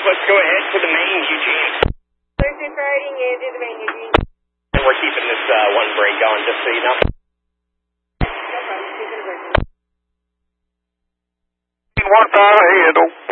let's go ahead to the main, Eugene. Thursday, Friday, yeah, do the main, Eugene. And we're keeping this one break going, just so you know. No problem, keep it a break. 1-5 ahead,